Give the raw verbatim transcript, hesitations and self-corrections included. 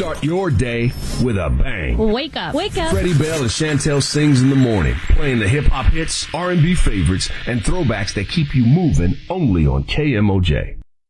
Start your day with a bang. Wake up. Wake up. Freddie Bell and Chantel sings in the morning, playing the hip-hop hits, R and B favorites, and throwbacks that keep you moving only on K M O J.